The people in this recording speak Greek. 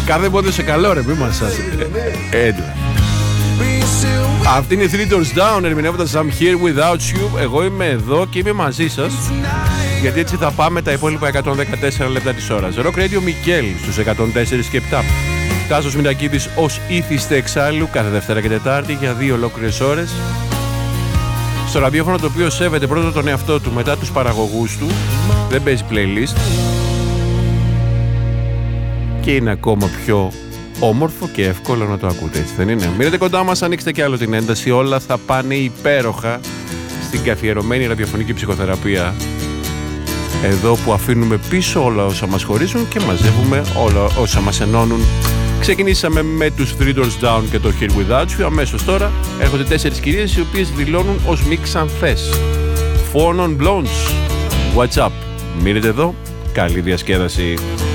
Κάθε πόδιο σε καλό, ρε, μη μας σας. Έντλα. Αυτή είναι η Three Doors Down, ερμηνεύοντας I'm Here Without You. Εγώ είμαι εδώ και είμαι μαζί σας, γιατί έτσι θα πάμε τα υπόλοιπα 114 λεπτά της ώρας. Rock Radio Μικέλ στους 104 και 7. Τάσος Μινακίδης ως ήθιστε εξάλλου κάθε Δευτέρα και Τετάρτη για 2 ολόκληρες ώρες. Στο ραδιόφωνο το οποίο σέβεται πρώτα τον εαυτό του, μετά τους παραγωγούς του, δεν παίζει playlist και είναι ακόμα πιο όμορφο και εύκολο να το ακούτε, έτσι δεν είναι? Μείνετε κοντά μας, ανοίξτε κι άλλο την ένταση, όλα θα πάνε υπέροχα στην καθιερωμένη ραδιοφωνική ψυχοθεραπεία. Εδώ που αφήνουμε πίσω όλα όσα μας χωρίζουν και μαζεύουμε όλα όσα μας ενώνουν. Ξεκινήσαμε με τους Three Doors Down και το Here Without You. Αμέσως τώρα έρχονται 4 κυρίες οι οποίες δηλώνουν ως μη ξανθές. Four Non Blondes, What's Up? Μείνετε εδώ, καλή διασκέδαση.